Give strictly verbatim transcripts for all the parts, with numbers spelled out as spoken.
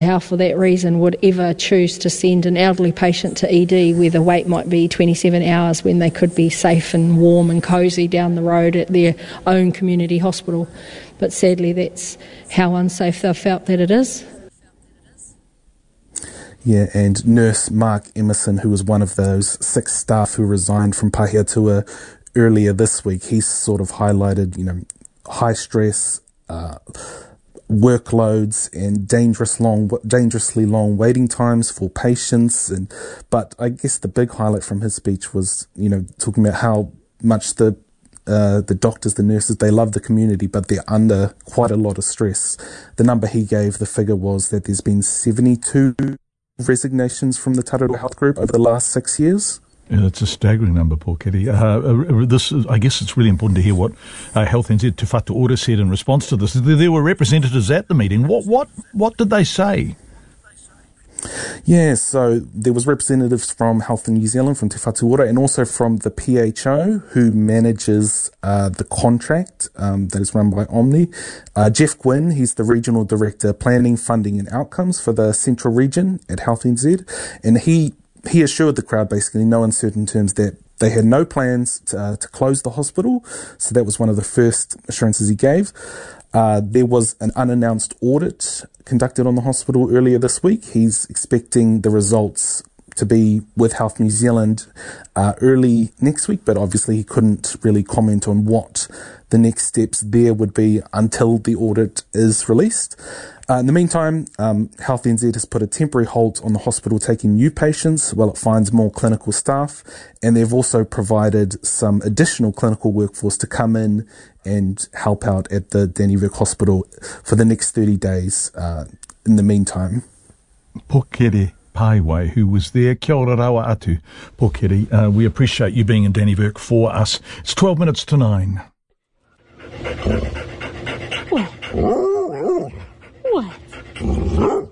how for that reason would ever choose to send an elderly patient to E D where the wait might be twenty-seven hours when they could be safe and warm and cosy down the road at their own community hospital. But sadly that's how unsafe they've felt that it is. Yeah, and nurse Mark Emerson, who was one of those six staff who resigned from Pahiatua earlier this week, he's sort of highlighted, you know, high stress, uh, workloads and dangerous long, dangerously long waiting times for patients. And but I guess the big highlight from his speech was, you know, talking about how much the uh, the doctors, the nurses, they love the community, but they're under quite a lot of stress. The number he gave, the figure was that there's been seventy-two resignations from the Tararu Health Group over the last six years. Yeah, it's a staggering number, Paul Keddie. Uh, this, is, I guess it's really important to hear what uh, Health N Z Te Whatu Ora said in response to this. There, there were representatives at the meeting. What, what, what did they say? Yeah, so there was representatives from Health in New Zealand, from Te Whatu Ora, and also from the P H O, who manages uh, the contract um, that is run by Omni. Uh, Jeff Gwynn, he's the Regional Director, Planning, Funding and Outcomes for the Central Region at Health N Z, and he He assured the crowd, basically, in no uncertain terms, that they had no plans to, uh, to close the hospital. So that was one of the first assurances he gave. Uh, there was an unannounced audit conducted on the hospital earlier this week. He's expecting the results to be with Health New Zealand uh, early next week, but obviously he couldn't really comment on what the next steps there would be until the audit is released. Uh, in the meantime, um, Health N Z has put a temporary halt on the hospital taking new patients while it finds more clinical staff, and they've also provided some additional clinical workforce to come in and help out at the Dannevirke Hospital for the next thirty days uh, in the meantime. Pokere Paiwai, who was there. Kia ora rawa atu, Pokere. Uh, we appreciate you being in Dannevirke for us. It's twelve minutes to nine. What?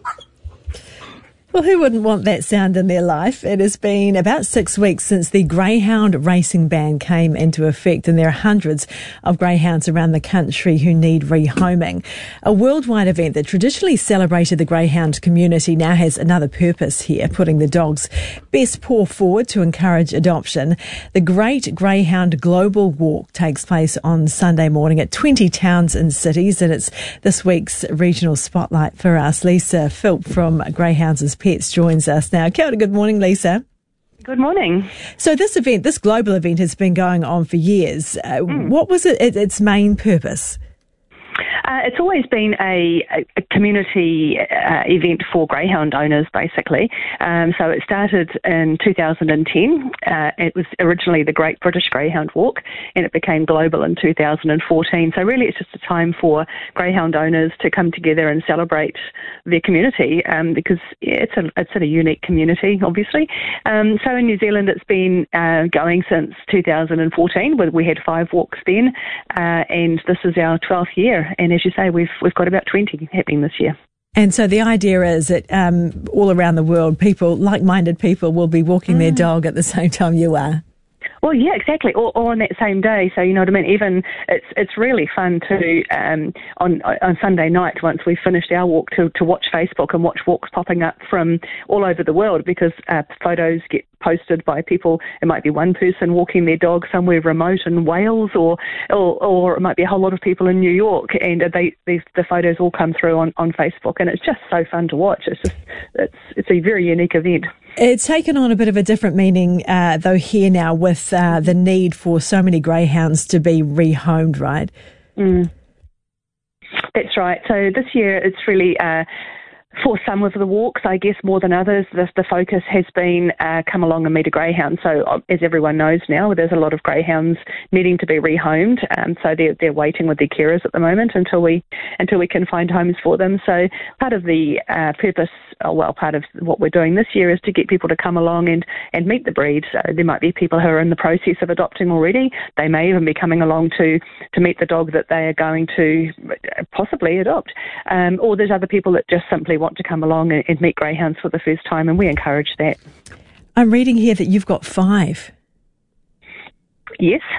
Well, who wouldn't want that sound in their life? It has been about six weeks since the greyhound racing ban came into effect, and there are hundreds of greyhounds around the country who need rehoming. A worldwide event that traditionally celebrated the greyhound community now has another purpose here, putting the dog's best paw forward to encourage adoption. The Great Greyhound Global Walk takes place on Sunday morning at twenty towns and cities, and it's this week's regional spotlight for us. Lisa Philp from Greyhounds Pets joins us now. Kia ora, good morning, Lisa. Good morning. So this event, this global event, has been going on for years. Uh, mm. What was it, its main purpose? Uh, it's always been a, a community uh, event for greyhound owners, basically. Um, so it started in two thousand ten. Uh, it was originally the Great British Greyhound Walk, and it became global in two thousand fourteen. So really it's just a time for greyhound owners to come together and celebrate their community, um, because it's a, it's a unique community, obviously. Um, so in New Zealand it's been uh, going since two thousand fourteen, where we had five walks then, uh, and this is our twelfth year. And as you say, we've we've got about twenty happening this year. And so the idea is that um, all around the world, people, like-minded people, will be walking mm. their dog at the same time you are. Well, yeah, exactly. All, all on that same day. So, you know what I mean? Even it's it's really fun to, um, on on Sunday night, once we've finished our walk, to, to watch Facebook and watch walks popping up from all over the world, because uh, photos get posted by people. It might be one person walking their dog somewhere remote in Wales, or or, or it might be a whole lot of people in New York, and they these, the photos all come through on, on Facebook, and it's just so fun to watch. It's just it's it's a very unique event. It's taken on a bit of a different meaning, uh, though, here now with uh, the need for so many greyhounds to be rehomed, right? Mm. That's right. So this year it's really... Uh, For some of the walks, I guess more than others, the, the focus has been uh, come along and meet a greyhound. So uh, as everyone knows now, there's a lot of greyhounds needing to be rehomed. Um, so they're, they're waiting with their carers at the moment until we until we can find homes for them. So part of the uh, purpose, oh, well, part of what we're doing this year is to get people to come along and, and meet the breed. So there might be people who are in the process of adopting already. They may even be coming along to, to meet the dog that they are going to possibly adopt. Um, or there's other people that just simply want to come along and, and meet greyhounds for the first time, and we encourage that. I'm reading here that you've got five. Yes.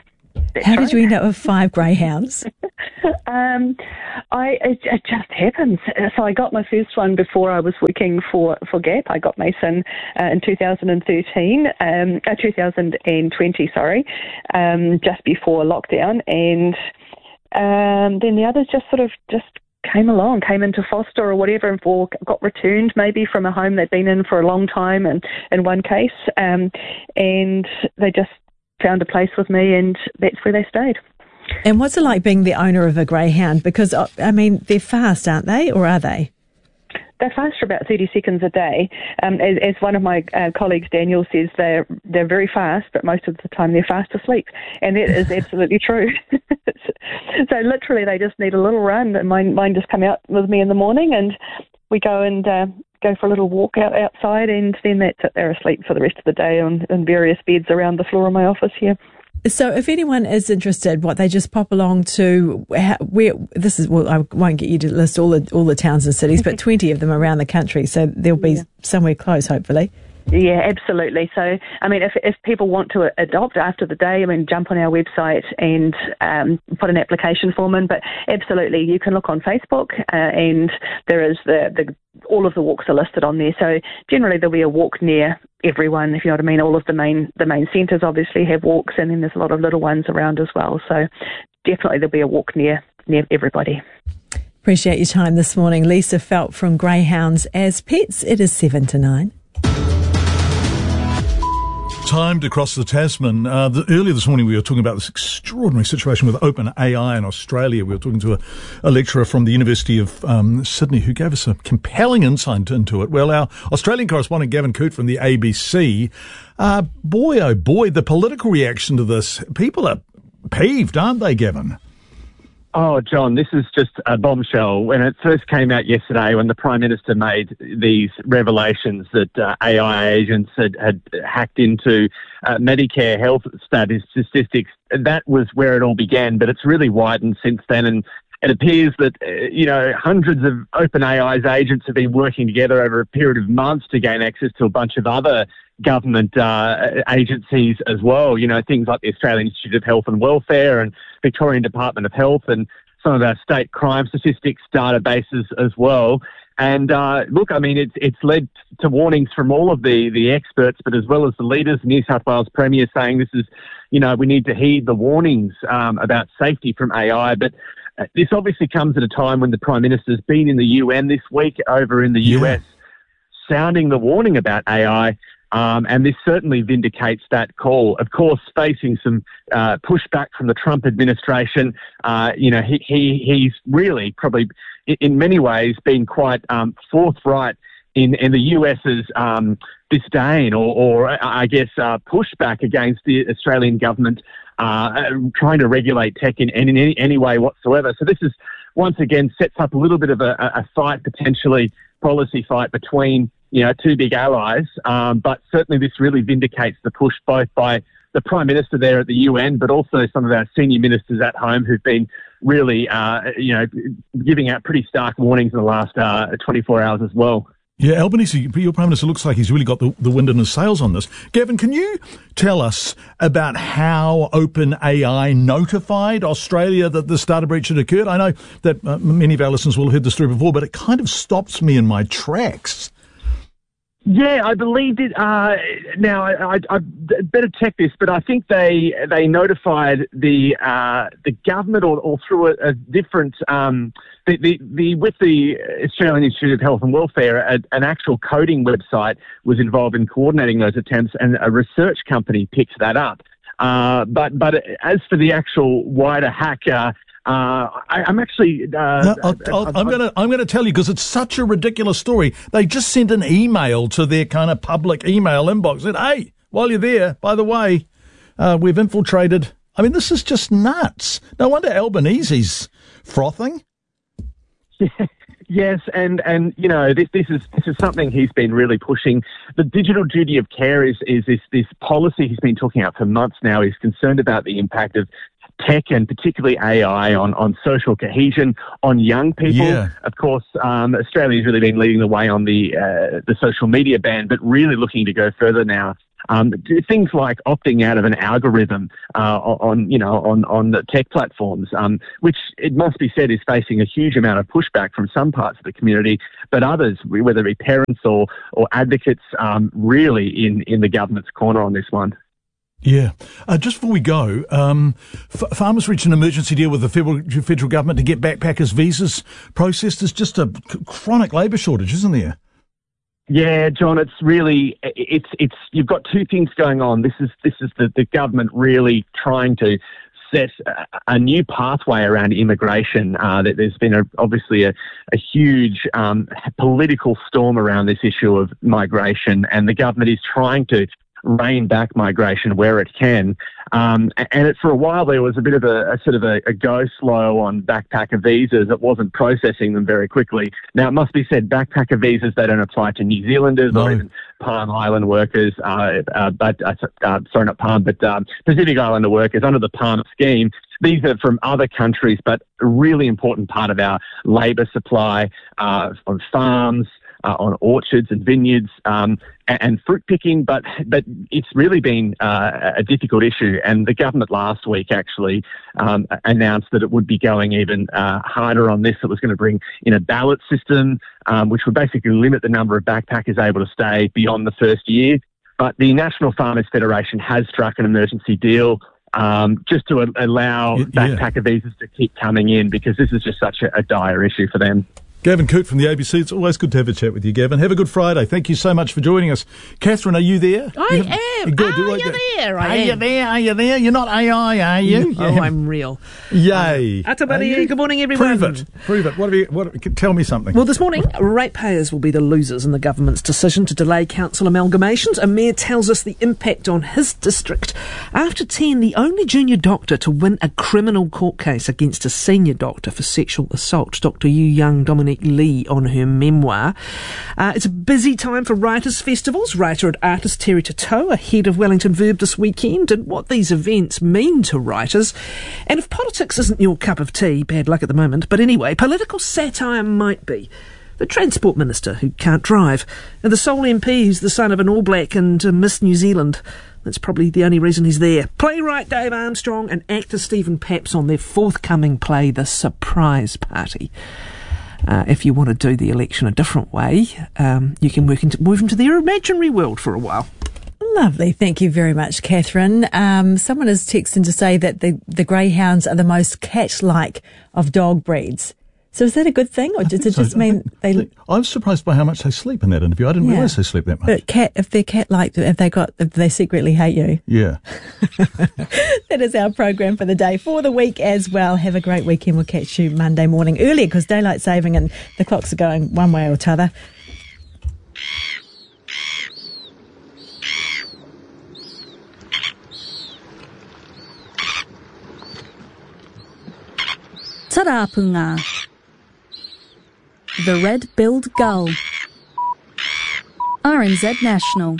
That's How right. did you end up with five greyhounds? um, I it, it just happens. So I got my first one before I was working for, for Gap. I got Mason uh, in two thousand thirteen, um, uh, two thousand twenty, sorry, um, just before lockdown, and um, then the others just sort of just came along, came into foster or whatever, and or got returned maybe from a home they'd been in for a long time, and in one case, um, and they just found a place with me, and that's where they stayed. And what's it like being the owner of a greyhound? Because, I mean, they're fast, aren't they, or are they? They're fast for about thirty seconds a day. Um, as, as one of my uh, colleagues, Daniel, says, they're, they're very fast, but most of the time they're fast asleep. And that is absolutely true. So literally they just need a little run. And mine, mine just come out with me in the morning, and we go and uh, go for a little walk out outside, and then that's it. They're asleep for the rest of the day on in various beds around the floor of my office here. So if anyone is interested, what, they just pop along to where this is, well, I won't get you to list all the all the towns and cities, but twenty of them around the country. So there'll be yeah. somewhere close, hopefully. Yeah, absolutely. So, I mean, if if people want to adopt after the day, I mean, jump on our website and um, put an application form in. But absolutely, you can look on Facebook, uh, and there is the, the all of the walks are listed on there. So generally, there'll be a walk near everyone, if you know what I mean. All of the main the main centres obviously have walks, and then there's a lot of little ones around as well. So definitely, there'll be a walk near near everybody. Appreciate your time this morning, Lisa Felt from Greyhounds as Pets. It is seven to nine. Time to cross the Tasman. Uh, the, earlier this morning we were talking about this extraordinary situation with Open A I in Australia. We were talking to a, a lecturer from the University of um, Sydney who gave us a compelling insight into it. Well, our Australian correspondent Gavin Coote from the A B C, uh, boy oh boy, the political reaction to this. People are peeved, aren't they, Gavin? Oh, John, this is just a bombshell. When it first came out yesterday, when the Prime Minister made these revelations that uh, A I agents had, had hacked into uh, Medicare health statistics, that was where it all began. But it's really widened since then, and it appears that, uh, you know, hundreds of OpenAI's agents have been working together over a period of months to gain access to a bunch of other government uh, agencies as well. You know, things like the Australian Institute of Health and Welfare and Victorian Department of Health and some of our state crime statistics databases as well. And uh, look, I mean, it's it's led to warnings from all of the, the experts, but as well as the leaders, the New South Wales Premier saying this is, you know, we need to heed the warnings um, about safety from A I. But uh, this obviously comes at a time when the Prime Minister's been in the U N this week over in the yeah. U S, sounding the warning about A I. Um, and this certainly vindicates that call. Of course, facing some uh, pushback from the Trump administration, uh, you know, he, he he's really probably, in many ways, been quite um, forthright in, in the US's um, disdain or, or I guess, uh, pushback against the Australian government uh, trying to regulate tech in, in any, any way whatsoever. So this is, once again, sets up a little bit of a, a fight, potentially policy fight between you know, two big allies, um, but certainly this really vindicates the push both by the Prime Minister there at the U N, but also some of our senior ministers at home who've been really, uh, you know, giving out pretty stark warnings in the last uh, twenty-four hours as well. Yeah, Albanese, your Prime Minister looks like he's really got the, the wind in his sails on this. Gavin, can you tell us about how OpenAI notified Australia that this data breach had occurred? I know that uh, many of our listeners will have heard this story before, but it kind of stops me in my tracks. Yeah, I believe it. Uh, now, I, I, I better check this, but I think they they notified the uh, the government or, or through a, a different um, the, the the with the Australian Institute of Health and Welfare, a, an actual coding website was involved in coordinating those attempts, and a research company picked that up. Uh, but but as for the actual wider hack. Uh, Uh, I, I'm actually. Uh, no, I'll, I'll, I'm going to. I'm going to tell you because it's such a ridiculous story. They just sent an email to their kind of public email inbox. Said, "Hey, while you're there, by the way, uh, we've infiltrated." I mean, this is just nuts. No wonder Albanese's frothing. Yes, and, and you know this this is this is something he's been really pushing. The digital duty of care is is this this policy he's been talking about for months now. He's concerned about the impact of tech and particularly A I on, on social cohesion, on young people. Yeah. Of course, um, Australia's really been leading the way on the uh, the social media ban, but really looking to go further now Um, things like opting out of an algorithm uh, on, you know, on, on the tech platforms, um, which it must be said is facing a huge amount of pushback from some parts of the community, but others, whether it be parents or, or advocates, um, really in, in the government's corner on this one. Yeah. Uh, just before we go, um, f- farmers reached an emergency deal with the federal, federal government to get backpackers' visas processed. There's just a c- chronic labour shortage, isn't there? Yeah, John, it's really, it's, it's, you've got two things going on. This is, this is the, the government really trying to set a, a new pathway around immigration. Uh, that there's been a, obviously a, a huge um, political storm around this issue of migration, and the government is trying to rein back migration where it can. Um, and it, for a while there was a bit of a, a sort of a, a go slow on backpacker visas. It wasn't processing them very quickly. Now, it must be said, backpacker visas, they don't apply to New Zealanders no. or even Palm Island workers, uh, uh, but uh, uh, sorry, not Palm, but um, Pacific Islander workers under the Palm scheme. These are from other countries, but a really important part of our labour supply uh, on farms, Uh, on orchards and vineyards um, and, and fruit picking, but but it's really been uh, a difficult issue. And the government last week actually um, announced that it would be going even uh, harder on this. It was going to bring in a ballot system, um, which would basically limit the number of backpackers able to stay beyond the first year. But the National Farmers Federation has struck an emergency deal um, just to a- allow yeah. backpacker visas to keep coming in, because this is just such a, a dire issue for them. Gavin Coote from the A B C. It's always good to have a chat with you, Gavin. Have a good Friday. Thank you so much for joining us. Catherine, are you there? I you am. Good. Are you there? I are am. you there? Are you there? You're not A I, are you? Oh, yeah. I'm real. Yay. Um, Atabari, good morning, everyone. Prove it. Prove it. What have you, what, tell me something. Well, this morning, ratepayers will be the losers in the government's decision to delay council amalgamations. A mayor tells us the impact on his district after ten, the only junior doctor to win a criminal court case against a senior doctor for sexual assault, Doctor Yu Young Dominic Lee, on her memoir. Uh, it's a busy time for writers' festivals. Writer and artist Terry Tato ahead of Wellington Verb this weekend, and what these events mean to writers. And if politics isn't your cup of tea, bad luck at the moment, but anyway, political satire might be. The Transport Minister who can't drive, and the sole M P who's the son of an All Black and uh, Miss New Zealand. That's probably the only reason he's there. Playwright Dave Armstrong and actor Stephen Papps on their forthcoming play, The Surprise Party. Uh, if you want to do the election a different way, um, you can work into, move into their imaginary world for a while. Lovely. Thank you very much, Catherine. Um, someone has texted to say that the, the greyhounds are the most cat-like of dog breeds. So is that a good thing, or does it so. just mean they... I was surprised by how much they sleep in that interview. I didn't yeah. realise they sleep that much. But cat, if they're cat-like, have they got, if they secretly hate you? Yeah. That is our program for the day, for the week as well. Have a great weekend. We'll catch you Monday morning earlier because daylight saving and the clocks are going one way or t'other. Tarapunga. The Red-Billed Gull. R N Z National.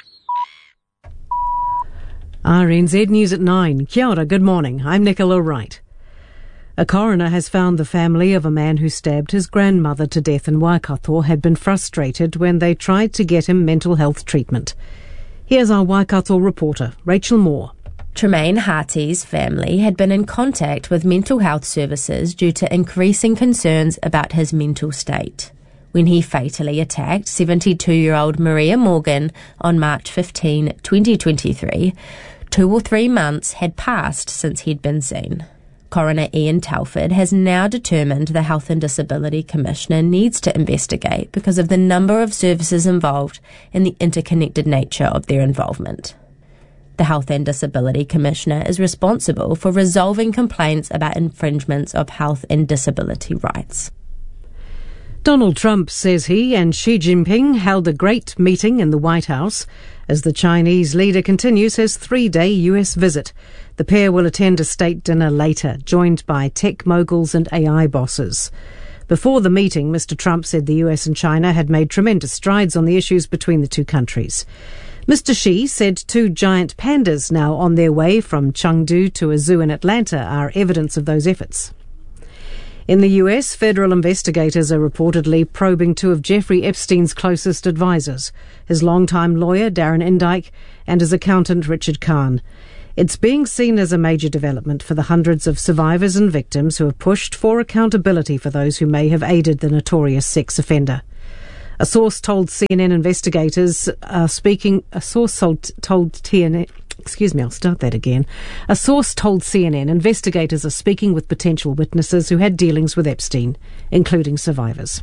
R N Z News at nine. Kia ora, good morning. I'm Nicola Wright. A coroner has found the family of a man who stabbed his grandmother to death in Waikato had been frustrated when they tried to get him mental health treatment. Here's our Waikato reporter, Rachel Moore. Tremaine Harty's family had been in contact with mental health services due to increasing concerns about his mental state. When he fatally attacked seventy-two-year-old Maria Morgan on March fifteenth, twenty twenty-three, two or three months had passed since he'd been seen. Coroner Ian Telford has now determined the Health and Disability Commissioner needs to investigate because of the number of services involved and the interconnected nature of their involvement. The Health and Disability Commissioner is responsible for resolving complaints about infringements of health and disability rights. Donald Trump says he and Xi Jinping held a great meeting in the White House as the Chinese leader continues his three-day U S visit. The pair will attend a state dinner later, joined by tech moguls and A I bosses. Before the meeting, Mister Trump said the U S and China had made tremendous strides on the issues between the two countries. Mister Xi said two giant pandas now on their way from Chengdu to a zoo in Atlanta are evidence of those efforts. In the U S, federal investigators are reportedly probing two of Jeffrey Epstein's closest advisors, his longtime lawyer Darren Indyke and his accountant Richard Kahn. It's being seen as a major development for the hundreds of survivors and victims who have pushed for accountability for those who may have aided the notorious sex offender. A source told C N N investigators are speaking. A source told, told T N N. Excuse me, I'll start that again. A source told C N N investigators are speaking with potential witnesses who had dealings with Epstein, including survivors.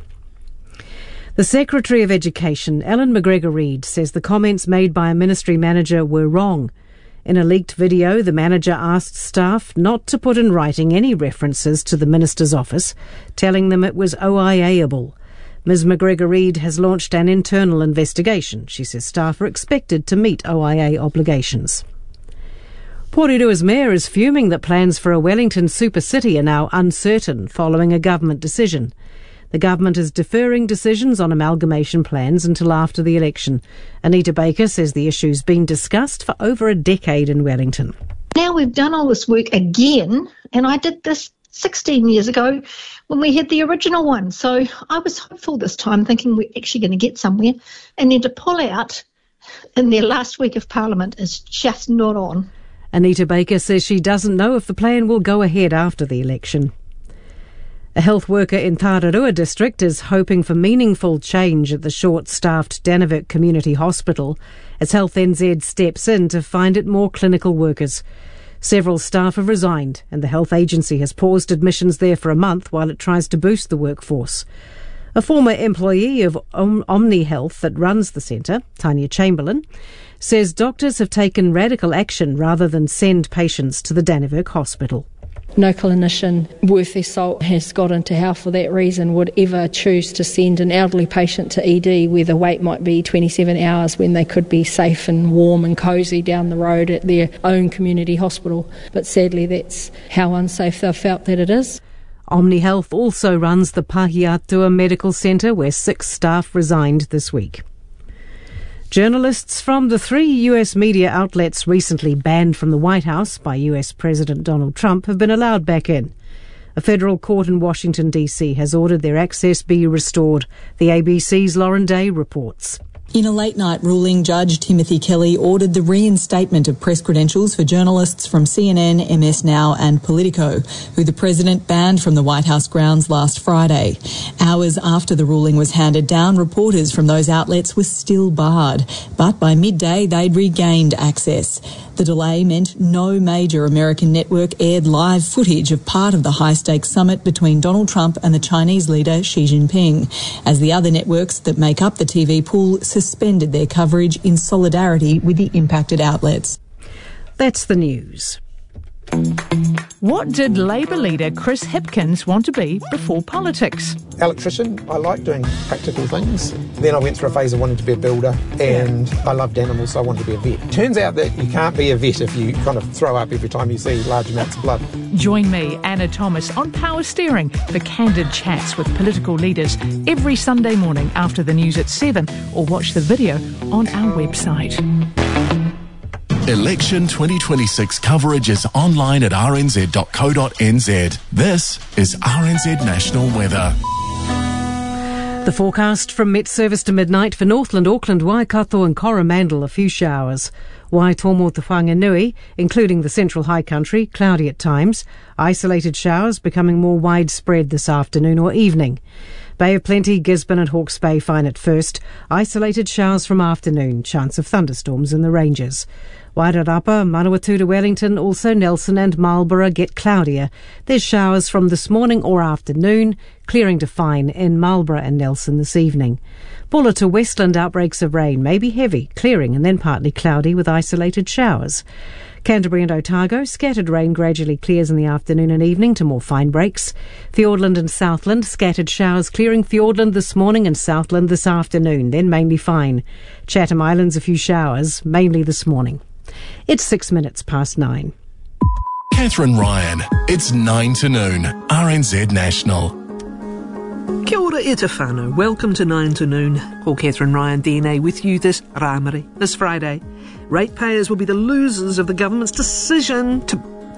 The Secretary of Education, Ellen McGregor-Reid, says the comments made by a ministry manager were wrong. In a leaked video, the manager asked staff not to put in writing any references to the minister's office, telling them it was O I A-able. Miz McGregor-Reid has launched an internal investigation. She says staff are expected to meet O I A obligations. Porerua's mayor is fuming that plans for a Wellington super city are now uncertain following a government decision. The government is deferring decisions on amalgamation plans until after the election. Anita Baker says the issue's been discussed for over a decade in Wellington. Now we've done all this work again, and I did this sixteen years ago when we had the original one. So I was hopeful this time, thinking we're actually going to get somewhere. And then to pull out in their last week of Parliament is just not on. Anita Baker says she doesn't know if the plan will go ahead after the election. A health worker in Tararua district is hoping for meaningful change at the short-staffed Danavik Community Hospital as Health N Z steps in to find it more clinical workers. Several staff have resigned and the health agency has paused admissions there for a month while it tries to boost the workforce. A former employee of Om- Omni Health that runs the centre, Tanya Chamberlain, says doctors have taken radical action rather than send patients to the Danavik Hospital. No clinician worth their salt has got into how for that reason would ever choose to send an elderly patient to E D where the wait might be twenty-seven hours when they could be safe and warm and cosy down the road at their own community hospital. But sadly that's how unsafe they've felt that it is. Omni Health also runs the Pahiatua Medical Centre where six staff resigned this week. Journalists from the three U S media outlets recently banned from the White House by U S President Donald Trump have been allowed back in. A federal court in Washington, D C has ordered their access be restored. The A B C's Lauren Day reports. In a late-night ruling, Judge Timothy Kelly ordered the reinstatement of press credentials for journalists from C N N, M S Now and Politico, who the president banned from the White House grounds last Friday. Hours after the ruling was handed down, reporters from those outlets were still barred, but by midday they'd regained access. The delay meant no major American network aired live footage of part of the high-stakes summit between Donald Trump and the Chinese leader Xi Jinping, as the other networks that make up the T V pool suspended their coverage in solidarity with the impacted outlets. That's the news. What did Labour leader Chris Hipkins want to be before politics? Electrician. I like doing practical things. Then I went through a phase of wanting to be a builder, and yeah. I loved animals, so I wanted to be a vet. Turns out that you can't be a vet if you kind of throw up every time you see large amounts of blood. Join me, Anna Thomas, on Power Steering for candid chats with political leaders every Sunday morning after the news at seven, or watch the video on our website. Election twenty twenty-six coverage is online at r n z dot co dot n z. This is R N Z National Weather. The forecast from Met Service to midnight for Northland, Auckland, Waikato and Coromandel, a few showers. Waitomo to Whanganui, including the central high country, cloudy at times. Isolated showers becoming more widespread this afternoon or evening. Bay of Plenty, Gisborne and Hawke's Bay fine at first. Isolated showers from afternoon. Chance of thunderstorms in the ranges. Wairarapa, Manawatu to Wellington, also Nelson and Marlborough get cloudier. There's showers from this morning or afternoon, clearing to fine in Marlborough and Nelson this evening. Bulla to Westland, outbreaks of rain may be heavy, clearing and then partly cloudy with isolated showers. Canterbury and Otago, scattered rain gradually clears in the afternoon and evening to more fine breaks. Fiordland and Southland, scattered showers clearing Fiordland this morning and Southland this afternoon, then mainly fine. Chatham Islands, a few showers, mainly this morning. It's six minutes past nine. Catherine Ryan, it's nine to noon, R N Z National. Kia ora e te whānau. Welcome to nine to noon. Ko Catherine Ryan D N A with you this Rāmari, this Friday. Ratepayers will be the losers of the government's decision to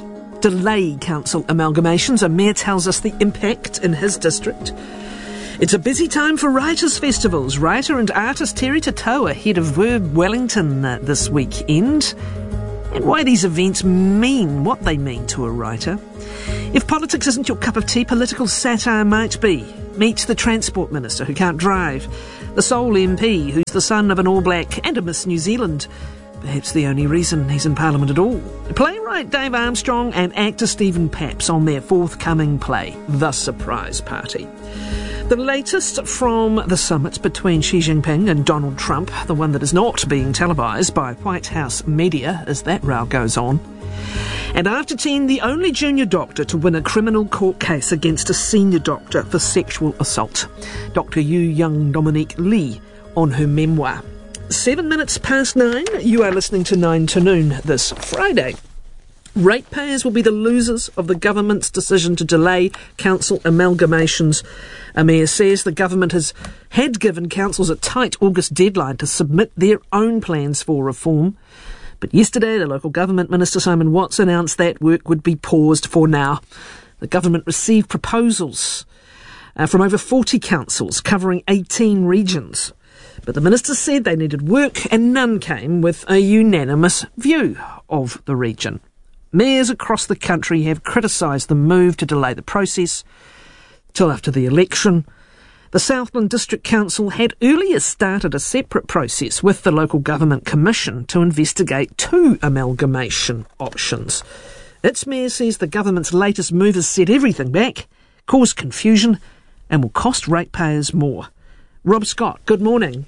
delay council amalgamations. A mayor tells us the impact in his district. It's a busy time for writers' festivals. Writer and artist Terry Tatoa ahead of Verb Wellington uh, this weekend. And why these events mean what they mean to a writer. If politics isn't your cup of tea, political satire might be. Meet the Transport Minister who can't drive. The sole M P who's the son of an All Black and a Miss New Zealand. Perhaps the only reason he's in Parliament at all. Playwright Dave Armstrong and actor Stephen Papps on their forthcoming play, The Surprise Party. The latest from the summit between Xi Jinping and Donald Trump, the one that is not being televised by White House media as that row goes on. And after ten, the only junior doctor to win a criminal court case against a senior doctor for sexual assault. Doctor Yu Young Dominique Lee on her memoir. Seven minutes past nine, you are listening to Nine to Noon this Friday. Ratepayers will be the losers of the government's decision to delay council amalgamations. A mayor says the government has had given councils a tight August deadline to submit their own plans for reform. But yesterday, the local government minister Simon Watts announced that work would be paused for now. The government received proposals uh, from over forty councils covering eighteen regions. But the minister said they needed work and none came with a unanimous view of the region. Mayors across the country have criticised the move to delay the process till after the election. The Southland District Council had earlier started a separate process with the Local Government Commission to investigate two amalgamation options. Its mayor says the government's latest move has set everything back, caused confusion and will cost ratepayers more. Rob Scott, good morning.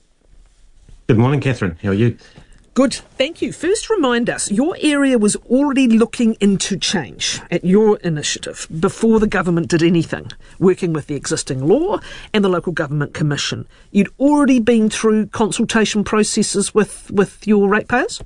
Good morning, Catherine. How are you? Good, thank you. First, remind us, your area was already looking into change at your initiative before the government did anything, working with the existing law and the Local Government Commission. You'd already been through consultation processes with, with your ratepayers?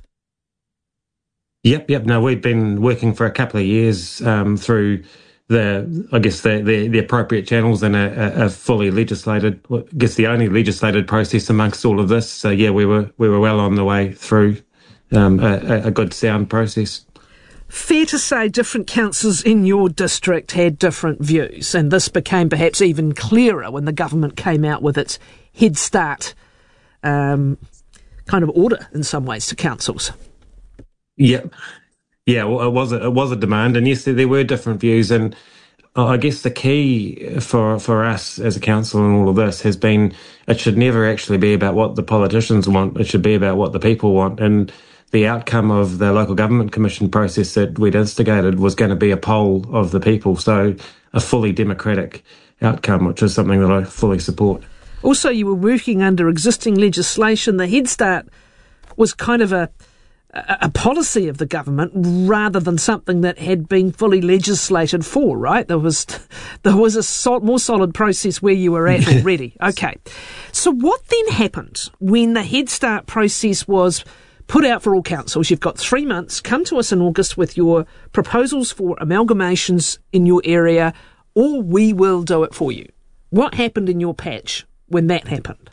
Yep, yep. No, we've been working for a couple of years um, through the, I guess, the, the, the appropriate channels and a, a fully legislated, I guess the only legislated process amongst all of this. So yeah, we were we were well on the way through um, a, a good sound process. Fair to say different councils in your district had different views, and this became perhaps even clearer when the government came out with its Head Start um, kind of order in some ways to councils. Yep. Yeah, well, it was a, it was a demand, and yes, there, there were different views, and I guess the key for for us as a council in all of this has been it should never actually be about what the politicians want. It should be about what the people want, and the outcome of the Local Government Commission process that we'd instigated was going to be a poll of the people, so a fully democratic outcome, which is something that I fully support. Also, you were working under existing legislation. The Head Start was kind of a a policy of the government rather than something that had been fully legislated for, right? There was there was a sol- more solid process where you were at already. Okay. So what then happened when the Head Start process was put out for all councils? You've got three months. Come to us in August with your proposals for amalgamations in your area, or we will do it for you. What happened in your patch when that happened?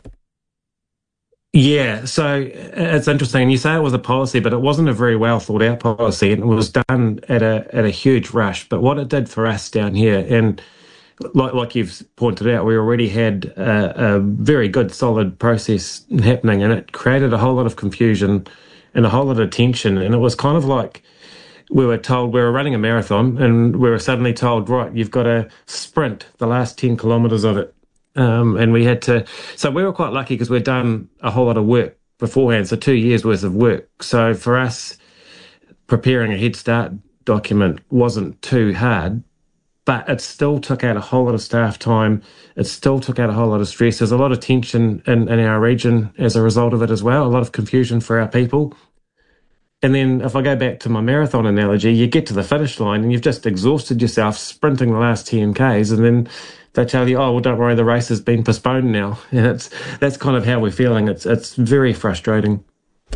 Yeah, so it's interesting. You say it was a policy, but it wasn't a very well thought out policy, and it was done at a at a huge rush. But what it did for us down here, and like like you've pointed out, we already had a, a very good, solid process happening, and it created a whole lot of confusion and a whole lot of tension. And it was kind of like we were told we were running a marathon, and we were suddenly told, right, you've got to sprint the last ten kilometres of it. Um, and we had to, so we were quite lucky because we'd done a whole lot of work beforehand, so two years worth of work. So for us, preparing a Head Start document wasn't too hard, but it still took out a whole lot of staff time. It still took out a whole lot of stress. There's a lot of tension in, in our region as a result of it as well, a lot of confusion for our people. And then if I go back to my marathon analogy, you get to the finish line and you've just exhausted yourself sprinting the last ten Ks, and then they tell you, oh, well, don't worry, the race has been postponed now. And it's that's kind of how we're feeling. It's it's very frustrating.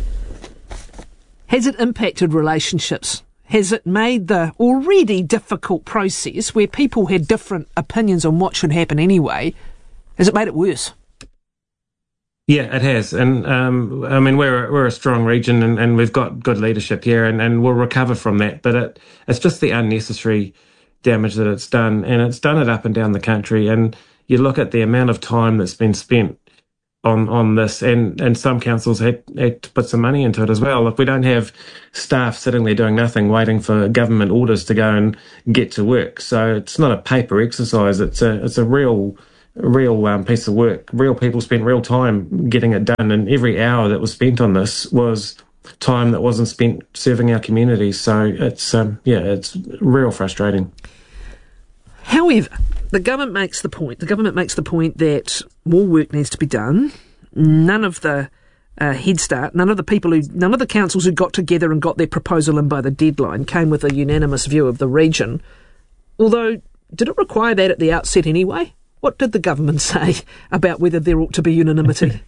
Has it impacted relationships? Has it made the already difficult process where people had different opinions on what should happen anyway, has it made it worse? Yeah, it has. And, um, I mean, we're, we're a strong region and, and we've got good leadership here and, and we'll recover from that. But it, it's just the unnecessary damage that it's done. And it's done it up and down the country. And you look at the amount of time that's been spent on, on this, and, and some councils had, had to put some money into it as well. Look, we don't have staff sitting there doing nothing, waiting for government orders to go and get to work. So it's not a paper exercise. It's a, it's a real... real um, piece of work. Real people spent real time getting it done, and every hour that was spent on this was time that wasn't spent serving our communities. So it's um, yeah, it's real frustrating. However, the government makes the point. The government makes the point that more work needs to be done. None of the uh, Head Start, none of the people who, none of the councils who got together and got their proposal in by the deadline came with a unanimous view of the region. Although, did it require that at the outset anyway? What did the government say about whether there ought to be unanimity?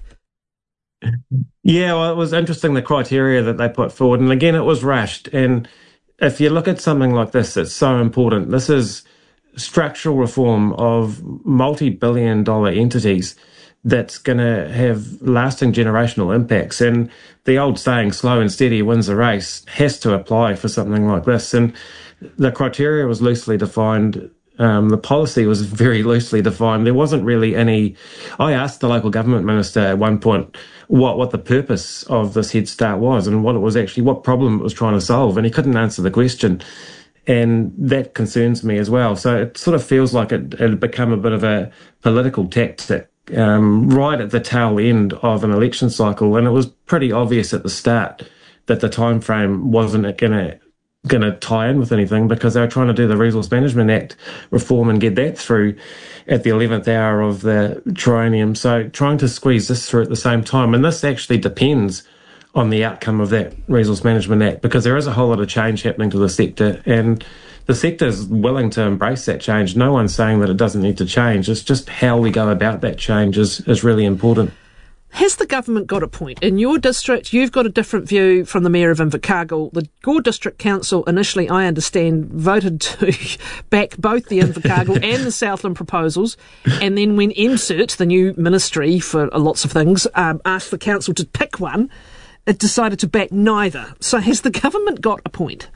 Yeah, well, it was interesting, the criteria that they put forward. And again, it was rushed. And if you look at something like this, it's so important. This is structural reform of multi-billion dollar entities that's going to have lasting generational impacts. And the old saying, slow and steady wins the race, has to apply for something like this. And the criteria was loosely defined. Um, the policy was very loosely defined. There wasn't really any... I asked the local government minister at one point what, what the purpose of this Head Start was and what it was actually, what problem it was trying to solve, and he couldn't answer the question. And that concerns me as well. So it sort of feels like it, it had become a bit of a political tactic um, right at the tail end of an election cycle, and it was pretty obvious at the start that the time frame wasn't going to going to tie in with anything, because they were trying to do the Resource Management Act reform and get that through at the eleventh hour of the triennium. So trying to squeeze this through at the same time. And this actually depends on the outcome of that Resource Management Act, because there is a whole lot of change happening to the sector, and the sector is willing to embrace that change. No one's saying that it doesn't need to change. It's just how we go about that change is, is really important. Has the government got a point? In your district, you've got a different view from the Mayor of Invercargill. The Gore District Council initially, I understand, voted to back both the Invercargill and the Southland proposals, and then when M CERT, the new ministry for lots of things, um, asked the council to pick one, it decided to back neither. So has the government got a point?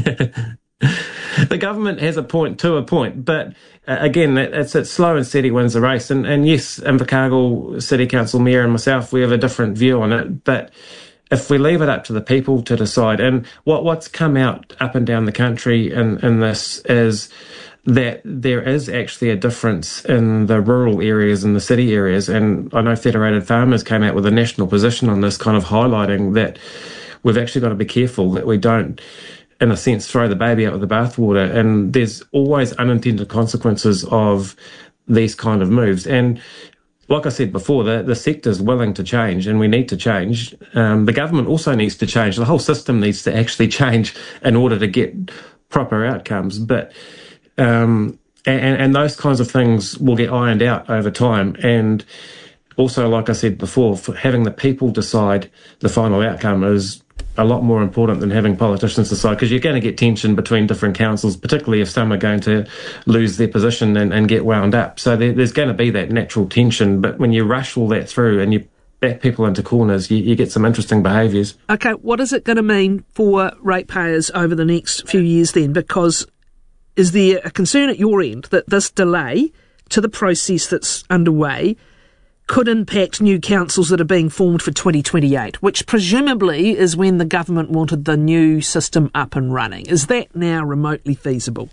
The government has a point to a point, but uh, again, it's, it's slow and steady wins the race. And, and yes, Invercargill City Council Mayor and myself, we have a different view on it. But if we leave it up to the people to decide, and what, what's come out up and down the country in, in this is that there is actually a difference in the rural areas and the city areas. And I know Federated Farmers came out with a national position on this, kind of highlighting that we've actually got to be careful that we don't, in a sense, throw the baby out with the bathwater. And there's always unintended consequences of these kind of moves. And like I said before, the, the sector's willing to change, and we need to change. Um, the government also needs to change. The whole system needs to actually change in order to get proper outcomes. But um, and, and those kinds of things will get ironed out over time. And also, like I said before, for having the people decide the final outcome is a lot more important than having politicians decide, because you're going to get tension between different councils, particularly if some are going to lose their position and, and get wound up. So there, there's going to be that natural tension. But when you rush all that through and you back people into corners, you, you get some interesting behaviours. OK, what is it going to mean for ratepayers over the next few years then? Because is there a concern at your end that this delay to the process that's underway could impact new councils that are being formed for twenty twenty-eight, which presumably is when the government wanted the new system up and running? Is that now remotely feasible?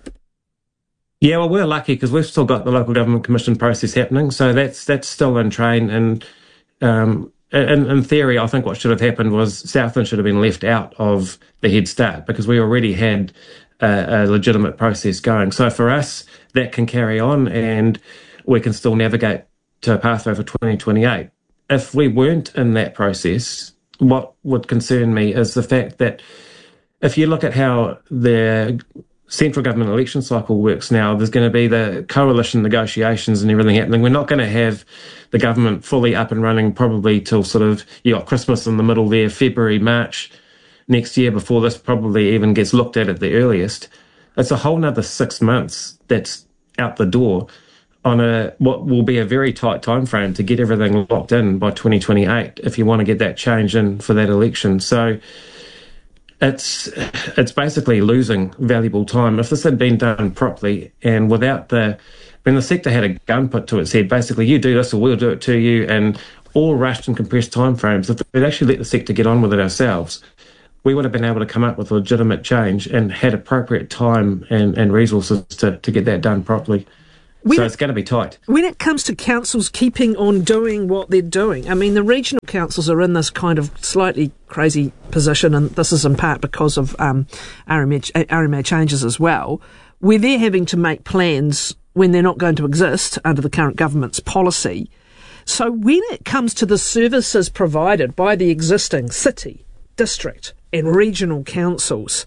Yeah, well, we're lucky because we've still got the local government commission process happening, so that's that's still in train. And um, in, in theory, I think what should have happened was Southland should have been left out of the Head Start, because we already had a, a legitimate process going. So for us, that can carry on, and we can still navigate to a pathway for twenty twenty-eight. If we weren't in that process, what would concern me is the fact that if you look at how the central government election cycle works now, there's going to be the coalition negotiations and everything happening. We're not going to have the government fully up and running probably till sort of, you got Christmas in the middle there, February, March next year, before this probably even gets looked at at the earliest. It's a whole nother six months that's out the door on a what will be a very tight time frame to get everything locked in by twenty twenty-eight if you want to get that change in for that election. So it's it's basically losing valuable time. If this had been done properly and without the when the sector had a gun put to its head, basically you do this or we'll do it to you, and all rushed and compressed timeframes, if we'd actually let the sector get on with it ourselves, we would have been able to come up with legitimate change and had appropriate time and, and resources to, to get that done properly. When so it, it's going to be tight. When it comes to councils keeping on doing what they're doing, I mean, the regional councils are in this kind of slightly crazy position, and this is in part because of um, R M A, R M A changes as well, where they're having to make plans when they're not going to exist under the current government's policy. So when it comes to the services provided by the existing city, district and regional councils,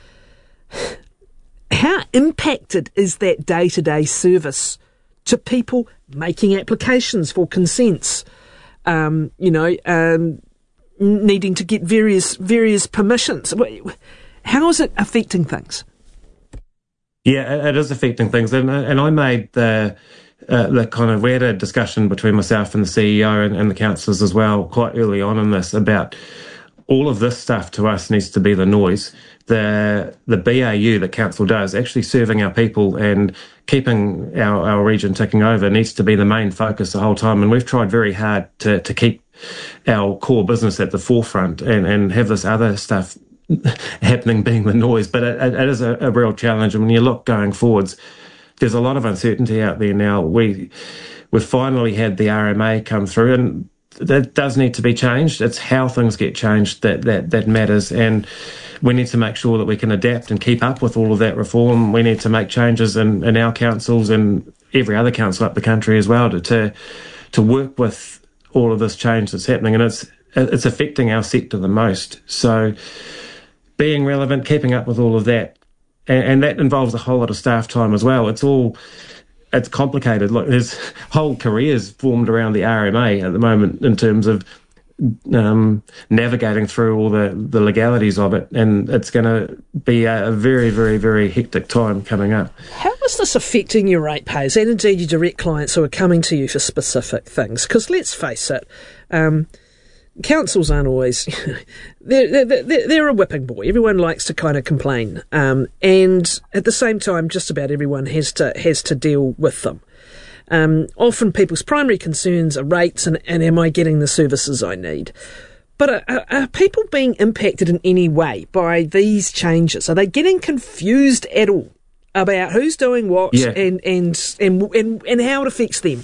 how impacted is that day-to-day service to people making applications for consents, um, you know, um, needing to get various various permissions? How is it affecting things? Yeah, it is affecting things. And, and I made the, uh, the kind of, we had a discussion between myself and the C E O and, and the councillors as well quite early on in this about all of this stuff to us needs to be the noise. The the B A U that council does, actually serving our people and keeping our, our region ticking over, needs to be the main focus the whole time. And we've tried very hard to, to keep our core business at the forefront and, and have this other stuff happening being the noise. But it, it is a, a real challenge. And when you look going forwards, there's a lot of uncertainty out there now. We, we've finally had the R M A come through, and that does need to be changed. It's how things get changed that, that, that matters. And we need to make sure that we can adapt and keep up with all of that reform. We need to make changes in, in our councils and every other council up the country as well to, to to work with all of this change that's happening. And it's it's affecting our sector the most. So being relevant, keeping up with all of that, and, and that involves a whole lot of staff time as well. It's all It's complicated. Look, there's whole careers formed around the R M A at the moment in terms of um, navigating through all the, the legalities of it, and it's going to be a very, very, very hectic time coming up. How is this affecting your ratepayers and indeed your direct clients who are coming to you for specific things? Because let's face it, um, councils aren't always they're, they're, they're a whipping boy. Everyone likes to kind of complain, um, and at the same time just about everyone has to has to deal with them. Um, often people's primary concerns are rates and, and am I getting the services I need? But are, are, are people being impacted in any way by these changes? Are they getting confused at all about who's doing what yeah. and, and, and, and, and how it affects them?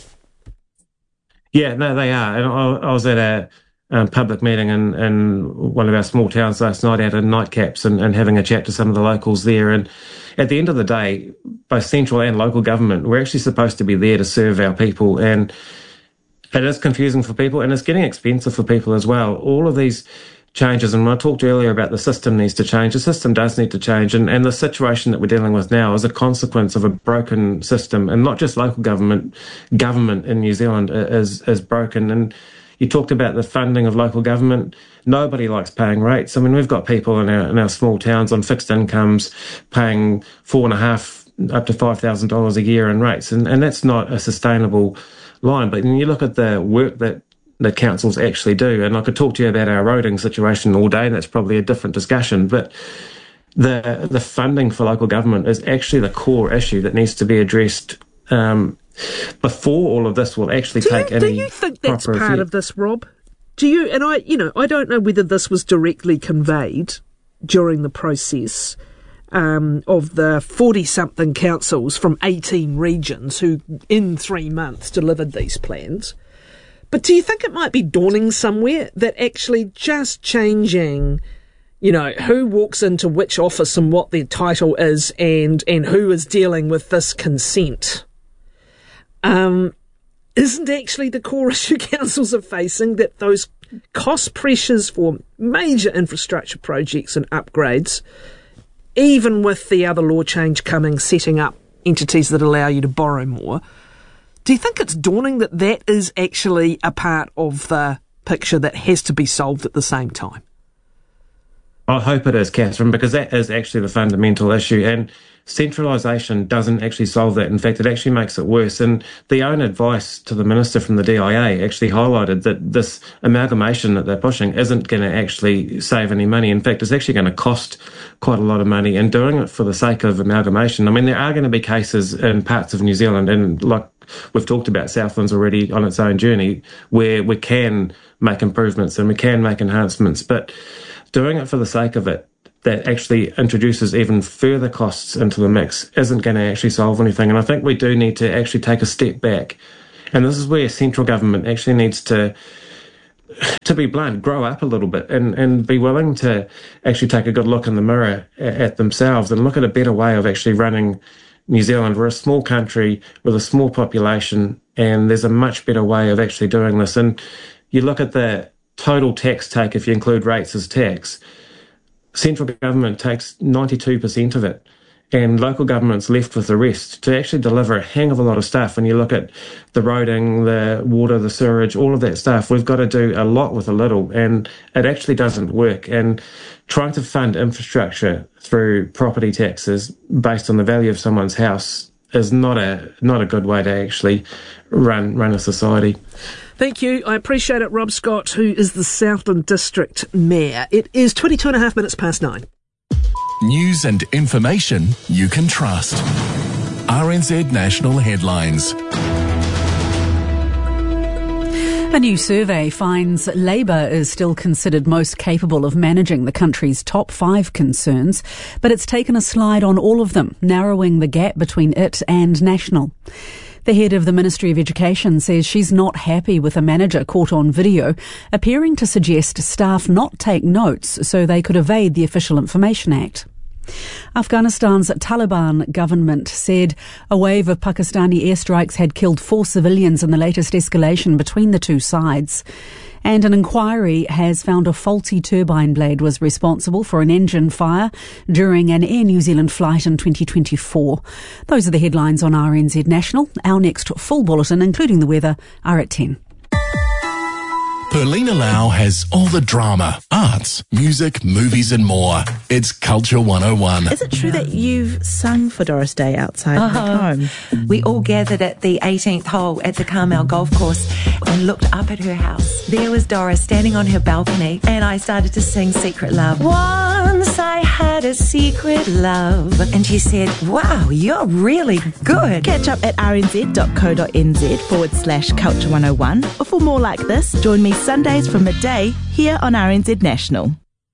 Yeah, no, they are. And I, I was at a Um, public meeting in, in one of our small towns last night out in Nightcaps and, and having a chat to some of the locals there. And at the end of the day, both central and local government, we're actually supposed to be there to serve our people. And it is confusing for people, and it's getting expensive for people as well. All of these changes, and when I talked earlier about the system needs to change, the system does need to change. And, and the situation that we're dealing with now is a consequence of a broken system. And not just local government, government in New Zealand is, is broken. And you talked about the funding of local government. Nobody likes paying rates. I mean, we've got people in our in our small towns on fixed incomes paying four and a half up to five thousand dollars a year in rates, and and that's not a sustainable line. But when you look at the work that the councils actually do, and I could talk to you about our roading situation all day. That's probably a different discussion, but the the funding for local government is actually the core issue that needs to be addressed. Um, before all of this will actually do take you, any Do you think that's part effect. of this, Rob? Do you, and I, you know, I don't know whether this was directly conveyed during the process um, of the forty-something councils from eighteen regions who, in three months, delivered these plans. But do you think it might be dawning somewhere that actually just changing, you know, who walks into which office and what their title is and, and who is dealing with this consent Um, isn't actually the core issue councils are facing, that those cost pressures for major infrastructure projects and upgrades, even with the other law change coming, setting up entities that allow you to borrow more, do you think it's dawning that that is actually a part of the picture that has to be solved at the same time? I hope it is, Catherine, because that is actually the fundamental issue. And centralisation doesn't actually solve that. In fact, it actually makes it worse. And the own advice to the minister from the D I A actually highlighted that this amalgamation that they're pushing isn't going to actually save any money. In fact, it's actually going to cost quite a lot of money, and doing it for the sake of amalgamation. I mean, there are going to be cases in parts of New Zealand, and like we've talked about, Southland's already on its own journey, where we can make improvements and we can make enhancements, but doing it for the sake of it, that actually introduces even further costs into the mix, isn't going to actually solve anything. And I think we do need to actually take a step back. And this is where central government actually needs to, to be blunt, grow up a little bit and, and be willing to actually take a good look in the mirror at, at themselves and look at a better way of actually running New Zealand. We're a small country with a small population, and there's a much better way of actually doing this. And you look at the total tax take, if you include rates as tax, central government takes ninety-two percent of it, and local government's left with the rest to actually deliver a hang of a lot of stuff. When you look at the roading, the water, the sewerage, all of that stuff, we've got to do a lot with a little, and it actually doesn't work. And trying to fund infrastructure through property taxes based on the value of someone's house is not a not a good way to actually run run a society. Thank you. I appreciate it, Rob Scott, who is the Southland District Mayor. It is twenty-two and a half minutes past nine. News and information you can trust. R N Z National Headlines. A new survey finds Labour is still considered most capable of managing the country's top five concerns, but it's taken a slide on all of them, narrowing the gap between it and National. The head of the Ministry of Education says she's not happy with a manager caught on video appearing to suggest staff not take notes so they could evade the Official Information Act. Afghanistan's Taliban government said a wave of Pakistani airstrikes had killed four civilians in the latest escalation between the two sides. And an inquiry has found a faulty turbine blade was responsible for an engine fire during an Air New Zealand flight in twenty twenty-four. Those are the headlines on R N Z National. Our next full bulletin, including the weather, are at ten. Perlina Lau has all the drama, arts, music, movies and more. It's Culture one oh one. Is it true that you've sung for Doris Day outside uh, her home? We all gathered at the eighteenth hole at the Carmel Golf Course and looked up at her house. There was Doris standing on her balcony, and I started to sing Secret Love. Once I had a secret love. And she said, wow, you're really good. Catch up at rnz.co.nz forward slash culture 101. Or for more like this, join me Sundays from midday here on R N Z National.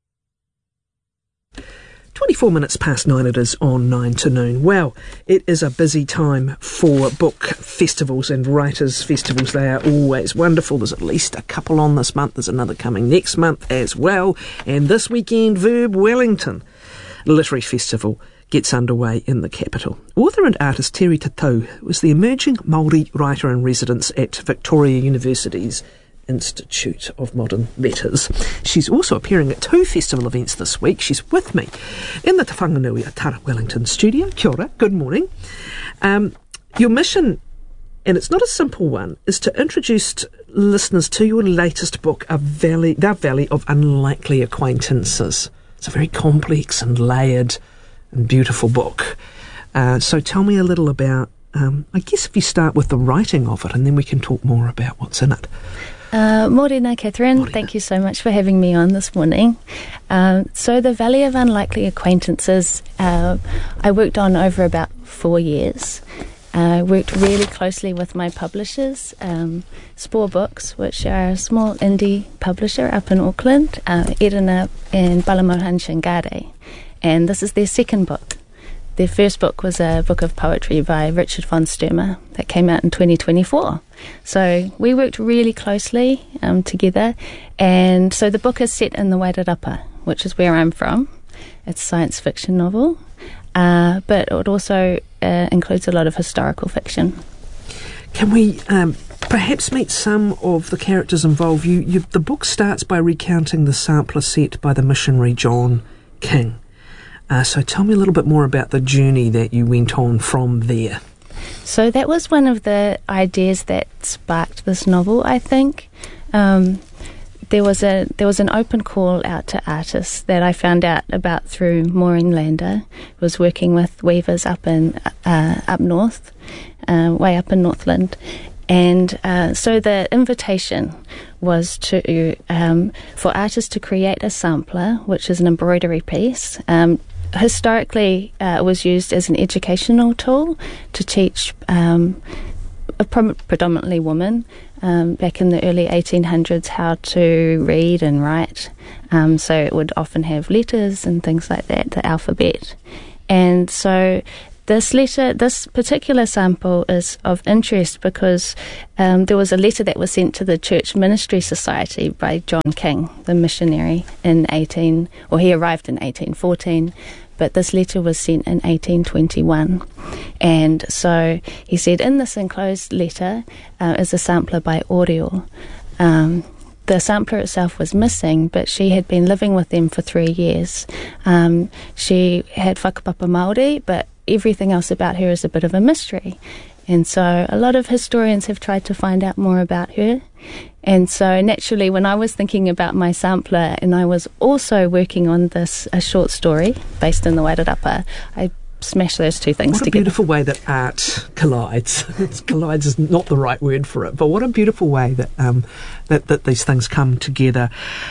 twenty-four minutes past nine it is on nine to noon. Well, it is a busy time for book festivals and writers' festivals. They are always wonderful. There's at least a couple on this month. There's another coming next month as well. And this weekend, Verb Wellington Literary Festival gets underway in the capital. Author and artist Terry Tatau was the emerging Māori writer in residence at Victoria University's Institute of Modern Letters. She's also appearing at two festival events this week. She's with me in the Te Whanganui Atara Wellington studio. Kia ora, good morning. Um, your mission, and it's not a simple one, is to introduce listeners to your latest book, A Valley, The Valley of Unlikely Acquaintances. It's a very complex and layered and beautiful book. Uh, so tell me a little about, um, I guess if you start with the writing of it, and then we can talk more about what's in it. Uh, Morena, Catherine, Morena. Thank you so much for having me on this morning. Uh, so the Valley of Unlikely Acquaintances, uh, I worked on over about four years. I uh, worked really closely with my publishers, um, Spore Books, which are a small indie publisher up in Auckland, uh, Edina and Balamohan Shingare. And this is their second book. Their first book was a book of poetry by Richard von Sturmer that came out in twenty twenty-four. So we worked really closely um, together. And so the book is set in the Wairarapa, which is where I'm from. It's a science fiction novel, uh, but it also uh, includes a lot of historical fiction. Can we um, perhaps meet some of the characters involved? You, you, the book starts by recounting the sampler set by the missionary John King. Uh, so tell me a little bit more about the journey that you went on from there. So that was one of the ideas that sparked this novel, I think. Um, there was a there was an open call out to artists that I found out about through Maureen Lander, who was working with weavers up in uh, up north, uh, way up in Northland. And uh, so the invitation was to um, for artists to create a sampler, which is an embroidery piece. Um, historically, uh, it was used as an educational tool to teach um, a prom- predominantly women um, back in the early eighteen hundreds how to read and write. Um, so it would often have letters and things like that, the alphabet. And so This letter, this particular sample is of interest because um, there was a letter that was sent to the Church Ministry Society by John King, the missionary, in eighteen, or he arrived in eighteen fourteen, but this letter was sent in eighteen twenty-one. And so he said, in this enclosed letter uh, is a sampler by Oriol. Um, The sampler itself was missing, but she had been living with them for three years. Um, she had whakapapa Māori, but everything else about her is a bit of a mystery. And so a lot of historians have tried to find out more about her. And so naturally, when I was thinking about my sampler, and I was also working on this, a short story based in the Wairarapa, I smash those two things together. What a beautiful way that art collides. Collides is not the right word for it, but what a beautiful way that um, that, that these things come together.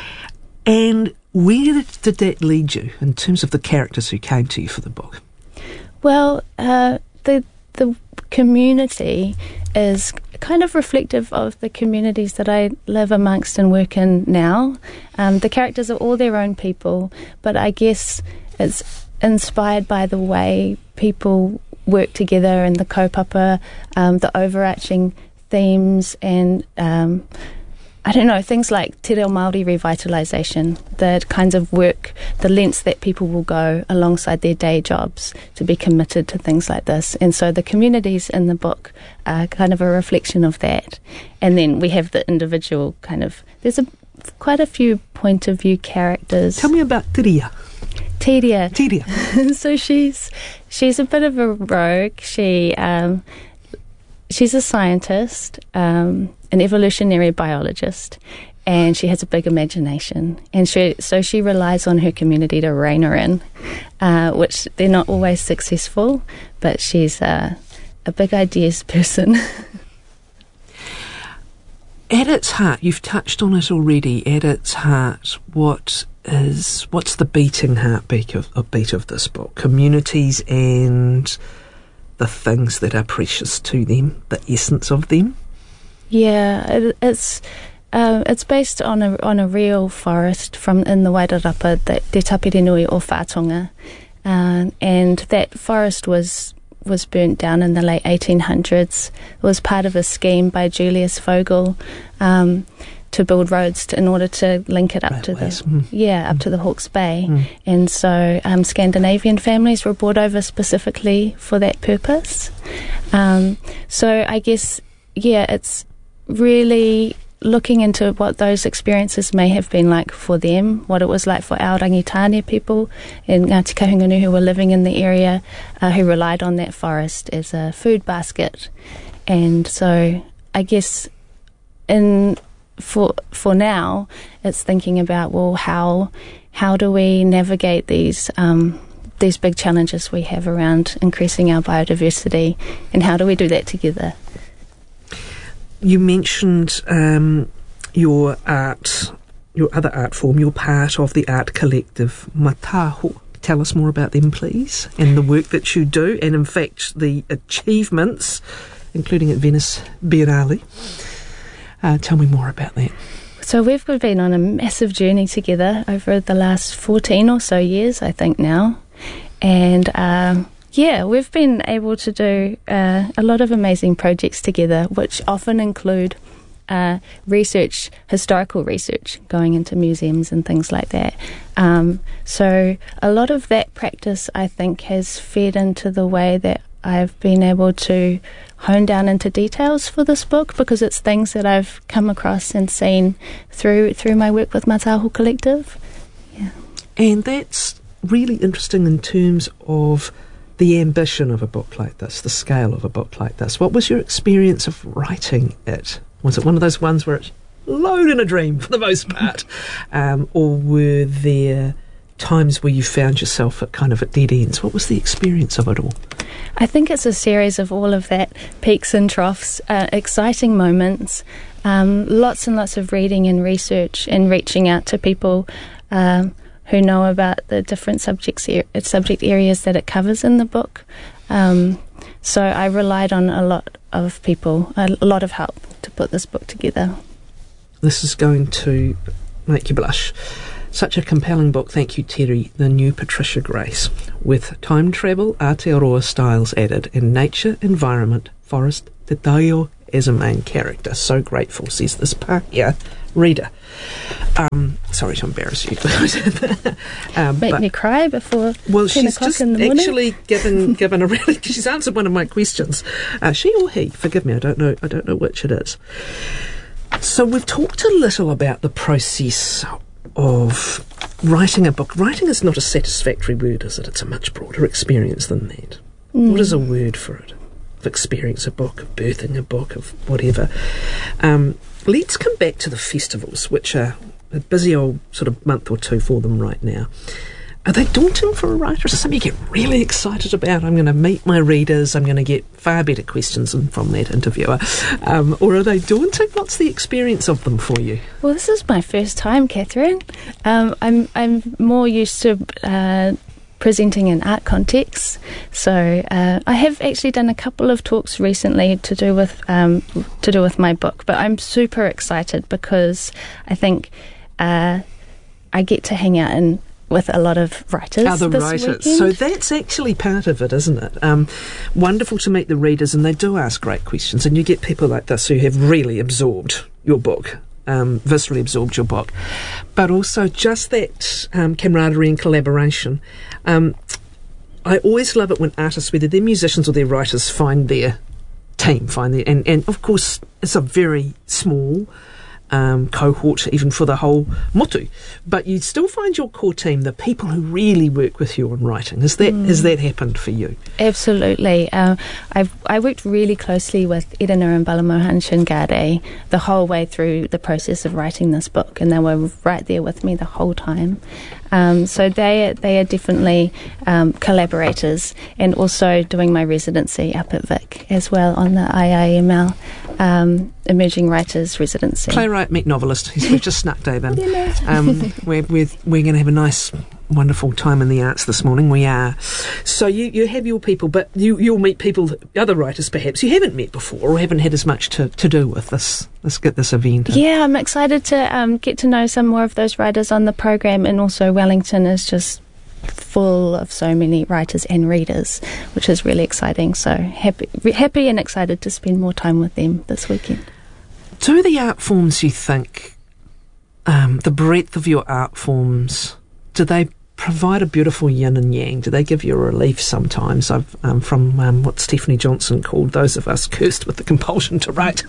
And where did that lead you in terms of the characters who came to you for the book? Well, uh, the the community is kind of reflective of the communities that I live amongst and work in now. Um, the characters are all their own people, but I guess it's inspired by the way people work together and the kaupapa, um, the overarching themes and um, I don't know, things like Te Reo Māori revitalisation, the kinds of work, the lengths that people will go alongside their day jobs to be committed to things like this. And so the communities in the book are kind of a reflection of that. And then we have the individual kind of, there's a quite a few point of view characters. Tell me about Tiria. Tiria. Tiria. So she's she's a bit of a rogue. She um, she's a scientist, um, an evolutionary biologist, and she has a big imagination. And she so she relies on her community to rein her in, uh, which they're not always successful. But she's uh, a big ideas person. At its heart, you've touched on it already. At its heart, what is what's the beating heartbeat of, of beat of this book? Communities and the things that are precious to them, the essence of them. Yeah, it, it's uh, it's based on a on a real forest from in the Wairarapa, the Te Tapirinui o Whātonga, uh, and that forest was. was burnt down in the late eighteen hundreds. It was part of a scheme by Julius Vogel um, to build roads to, in order to link it up right to ways. the mm. yeah up mm. to the Hawke's Bay, mm. and so um, Scandinavian families were brought over specifically for that purpose. Um, so I guess yeah, it's really looking into what those experiences may have been like for them, what it was like for our Rangitane people in Ngāti Kahungunu who were living in the area, uh, who relied on that forest as a food basket. And so I guess in for for now, it's thinking about, well, how how do we navigate these um, these big challenges we have around increasing our biodiversity, and how do we do that together? You mentioned um, your art, your other art form. You're part of the art collective Mataho. Tell us more about them, please, and the work that you do, and in fact the achievements, including at Venice Biennale. Uh, tell me more about that. So we've been on a massive journey together over the last fourteen or so years, I think now, and um, yeah, we've been able to do uh, a lot of amazing projects together, which often include uh, research, historical research, going into museums and things like that. Um, so a lot of that practice, I think, has fed into the way that I've been able to hone down into details for this book, because it's things that I've come across and seen through through my work with Mataho Collective. Yeah. And that's really interesting in terms of the ambition of a book like this, the scale of a book like this. What was your experience of writing it? Was it one of those ones where it alone in a dream for the most part? Um, or were there times where you found yourself at kind of at dead ends? What was the experience of it all? I think it's a series of all of that, peaks and troughs, uh, exciting moments, um, lots and lots of reading and research and reaching out to people um, who know about the different subjects, subject areas that it covers in the book. Um, so I relied on a lot of people, a lot of help to put this book together. This is going to make you blush. Such a compelling book, thank you, Terry. The New Patricia Grace, with time travel, Aotearoa styles added, and nature, environment, forest, te taio as a main character. So grateful, says this Pākehā reader. Um, sorry to embarrass you. um, Make but, me cry before well, ten she's o'clock just in the morning. actually given given a really. She's answered one of my questions. Uh, she or he? Forgive me. I don't know. I don't know which it is. So we've talked a little about the process of writing a book. Writing is not a satisfactory word, is it? It's a much broader experience than that. Mm. What is a word for it? Of experience a book, of birthing a book, of whatever. Um, let's come back to the festivals, which are a busy old sort of month or two for them right now. Are they daunting for a writer? Is it something you get really excited about? I'm going to meet my readers. I'm going to get far better questions from that interviewer. Um, or are they daunting? What's the experience of them for you? Well, this is my first time, Catherine. Um, I'm I'm more used to uh, presenting in art contexts. So uh, I have actually done a couple of talks recently to do with um, to do with my book. But I'm super excited because I think uh, I get to hang out and with a lot of writers Other this writers. weekend. So that's actually part of it, isn't it? Um, wonderful to meet the readers, and they do ask great questions, and you get people like this who have really absorbed your book, um, viscerally absorbed your book, but also just that um, camaraderie and collaboration. Um, I always love it when artists, whether they're musicians or they're writers, find their team, find their, and, and of course it's a very small Um, cohort, even for the whole motu, but you still find your core team, the people who really work with you on writing. Has that mm. has that happened for you? Absolutely. Uh, I've I worked really closely with Edina and Balamohan Shingade the whole way through the process of writing this book, and they were right there with me the whole time. Um, so they they are definitely um, collaborators, and also doing my residency up at Vic as well on the I I M L um, Emerging Writers Residency. Playwright, meet novelist. We've just snuck Dave in. Um, we're we're, we're going to have a nice, wonderful time in the arts this morning. We are. So you, you have your people, but you, you'll meet people, that, other writers perhaps, you haven't met before or haven't had as much to, to do with this, let's get this event. Yeah, I'm excited to um, get to know some more of those writers on the program, and also Wellington is just full of so many writers and readers, which is really exciting. So happy, happy and excited to spend more time with them this weekend. Do the art forms, you think, um, the breadth of your art forms, do they provide a beautiful yin and yang? Do they give you a relief sometimes? I've um, from um, what Stephanie Johnson called those of us cursed with the compulsion to write.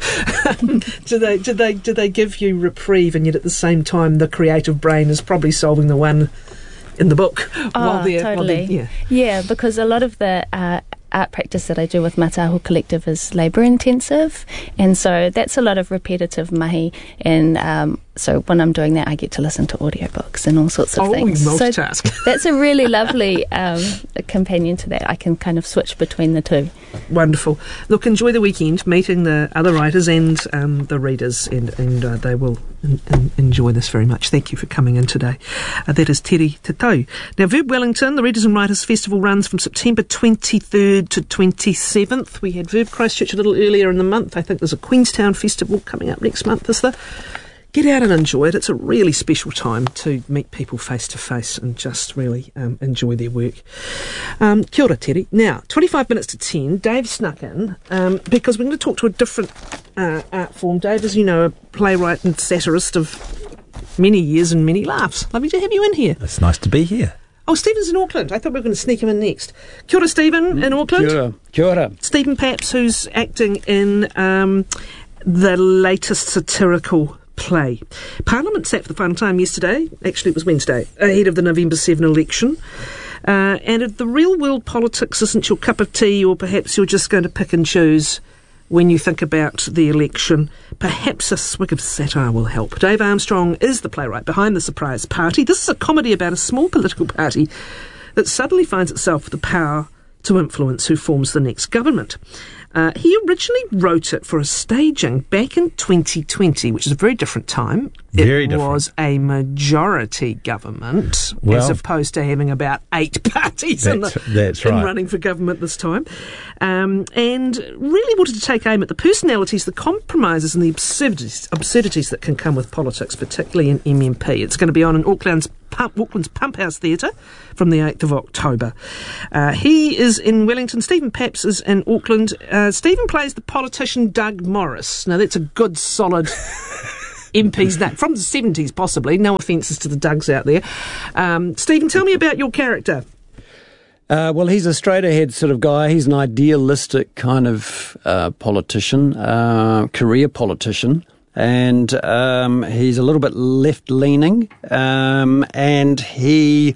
do they do they do they give you reprieve, and yet at the same time the creative brain is probably solving the one in the book? Oh, while they're, totally. While they're, yeah. yeah, because a lot of the uh, art practice that I do with Matahu Collective is labour intensive, and so that's a lot of repetitive mahi, and um, so when I'm doing that I get to listen to audiobooks and all sorts of oh, things. Oh, multitask. So that's a really lovely um, companion to that. I can kind of switch between the two. Wonderful. Look, enjoy the weekend meeting the other writers and um, the readers, and, and uh, they will in, in, enjoy this very much. Thank you for coming in today. Uh, that is Terry Te Tau. Now, Verb Wellington, the Readers and Writers Festival runs from September twenty-third to twenty-seventh. We had Verb Christchurch a little earlier in the month. I think there's a Queenstown Festival coming up next month, is there? Get out and enjoy it. It's a really special time to meet people face to face and just really um, enjoy their work. Um, kia ora, Terry. Now, twenty-five minutes to ten, Dave snuck in um, because we're going to talk to a different uh, art form. Dave, as you know, a playwright and satirist of many years and many laughs. Lovely to have you in here. It's nice to be here. Oh, Stephen's in Auckland. I thought we were going to sneak him in next. Kia ora, Stephen, in Auckland. Kia ora. Kia ora. Stephen Paps, who's acting in um, the latest satirical play. Parliament sat for the final time yesterday, actually it was Wednesday, ahead of the November seventh election. Uh, and if the real world politics isn't your cup of tea, or perhaps you're just going to pick and choose when you think about the election. Perhaps a swig of satire will help. Dave Armstrong is the playwright behind The Surprise Party. This is a comedy about a small political party that suddenly finds itself with the power to influence who forms the next government. Uh, he originally wrote it for a staging back in twenty twenty, which is a very different time. Very it different. was a majority government, Well, as opposed to having about eight parties in, That's, the, that's in right. running for government this time. Um, and really wanted to take aim at the personalities, the compromises and the absurdities, absurdities that can come with politics, particularly in M M P. It's going to be on in Auckland's Pump, Auckland's Pump House Theatre from the eighth of October. Uh, he is in Wellington. Stephen Pepys is in Auckland. Uh, Stephen plays the politician Doug Morris. Now, that's a good, solid M P's name. From the seventies, possibly. No offences to the Dougs out there. Um, Stephen, tell me about your character. Uh, well, he's a straight-ahead sort of guy. He's an idealistic kind of uh, politician, uh, career politician. And um, he's a little bit left-leaning, um, and he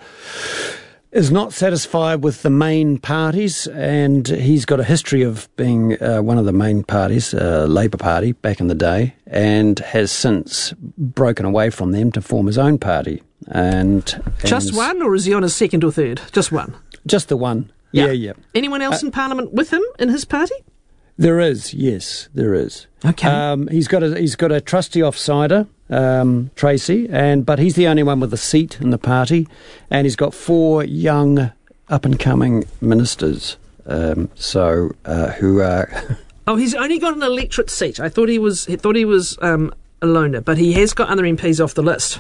is not satisfied with the main parties, and he's got a history of being uh, one of the main parties, uh, Labour Party, back in the day, and has since broken away from them to form his own party. And, and Just one, or is he on his second or third? Just one? Just the one. Yeah, yeah. Anyone else Uh, in Parliament with him in his party? There is, yes, there is. Okay. Um, he's got a he's got a trusty offsider, um, Tracy, and but he's the only one with a seat in the party, and he's got four young up and coming ministers. Um, so uh, who are Oh, he's only got an electorate seat. I thought he was. He thought he was um, a loner, but he has got other M Ps off the list.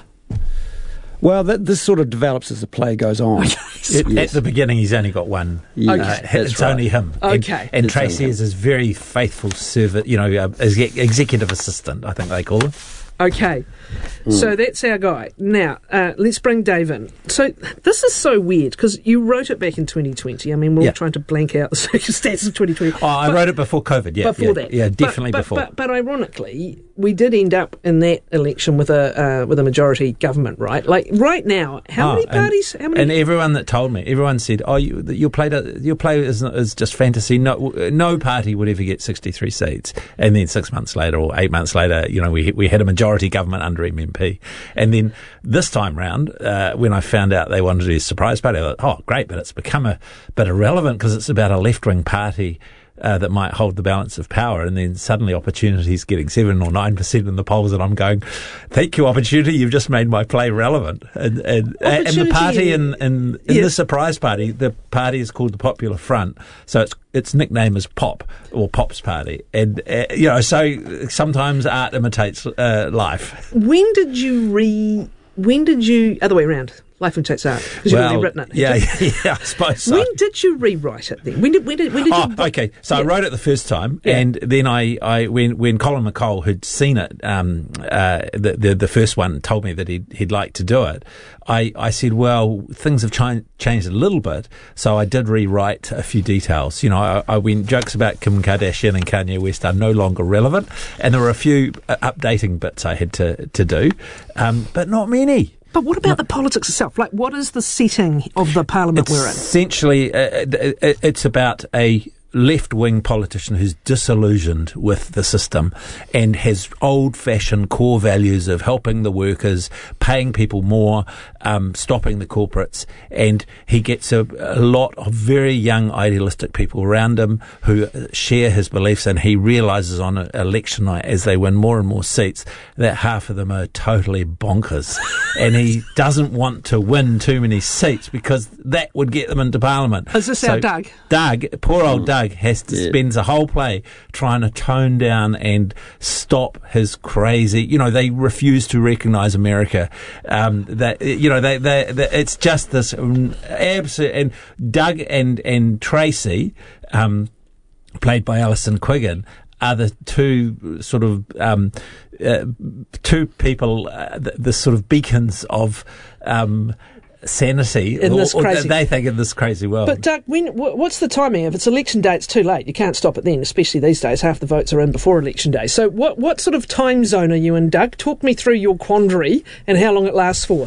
well, that, this sort of develops as the play goes on. It, Yes. At the beginning, he's only got one. Yes, Uh, that's it's right. only him. Okay. And, and It's Tracy only him. is his very faithful servant, you know, uh, exec- executive assistant, I think they call him. Okay, Mm. so that's our guy. Now, uh, let's bring Dave in. So this is so weird, because you wrote it back in twenty twenty. I mean, we're Yeah. all trying to blank out the circumstances of twenty twenty. Oh, I But- wrote it before COVID, yeah. before yeah, that. Yeah, But- definitely but, before. But, but ironically, we did end up in that election with a uh, with a majority government, right? Like, right now, how Oh, many and- parties? How many? And everyone that told me, everyone said, "Oh, you, your play, do- your play is, is just fantasy. No, no party would ever get sixty-three seats." And then six months later, or eight months later, you know, we we had a majority government under M M P. And then this time round, uh, when I found out they wanted to do a surprise party, I thought, "Oh, great!" But it's become a bit irrelevant because it's about a left-wing party. Uh, that might hold the balance of power, and then suddenly Opportunity's getting seven or nine percent in the polls, and I'm going, "Thank you, Opportunity, you've just made my play relevant." And and, and the party in in, in Yeah. the surprise party, the party is called the Popular Front, so its its nickname is Pop or Pop's Party, and uh, you know, so sometimes art imitates uh, life. When did you re? When did you? Other way around. Life imitates art, because you've already written it. Yeah, yeah, yeah, I suppose so. When did you rewrite it then? When did when did when did Oh, you? okay. So Yeah. I wrote it the first time, Yeah. and then I, I when when Colin McColl had seen it, um, uh, the, the the first one, told me that he'd he'd like to do it. I, I said, well, things have chi- changed a little bit, so I did rewrite a few details. You know, I, I went jokes about Kim Kardashian and Kanye West are no longer relevant, and there were a few uh, updating bits I had to to do, um, but not many. But what about the politics itself? Like, what is the setting of the parliament we're in? Essentially, uh, it- it- it's about a left-wing politician who's disillusioned with the system and has old-fashioned core values of helping the workers, paying people more, um, stopping the corporates, and he gets a, a lot of very young idealistic people around him who share his beliefs, and he realises on a- election night as they win more and more seats that half of them are totally bonkers and he doesn't want to win too many seats because that would get them into Parliament. Is this our Doug? Doug, poor old Doug, has to Yeah. spends the whole play trying to tone down and stop his crazy. You know, they refuse to recognise America. Um, that you know, they, they, they it's just this um, absolute. And Doug and and Tracy, um, played by Alison Quiggin, are the two sort of um, uh, two people, uh, the, the sort of beacons of. Um, sanity In this or, or crazy- they think in this crazy world. But Doug, when wh- what's the timing? If it's election day, it's too late. You can't stop it then, especially these days. Half the votes are in before election day. So what what sort of time zone are you in, Doug? Talk me through your quandary and how long it lasts for.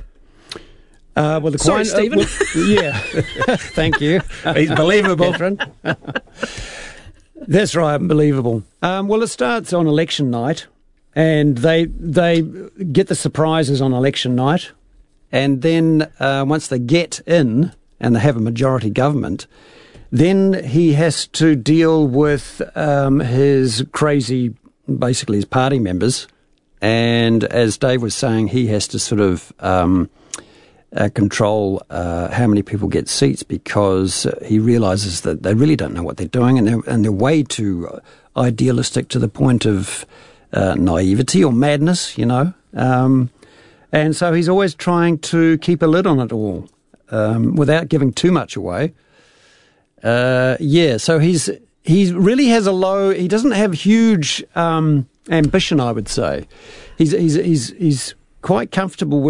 Uh, well, the Sorry, quine- Stephen. Uh, well, yeah, thank you. He's believable. Catherine. That's right, unbelievable. Um, well, it starts on election night, and they they get the surprises on election night, and then uh, once they get in and they have a majority government, then he has to deal with um, his crazy, basically his party members, and as Dave was saying, he has to sort of um, uh, control uh, how many people get seats, because he realises that they really don't know what they're doing, and they're, and they're way too idealistic to the point of uh, naivety or madness, you know. Um, and so he's always trying to keep a lid on it all um, without giving too much away. Uh, yeah, so he's he really has a low. He doesn't have huge um, ambition, I would say. He's he's he's he's quite comfortable with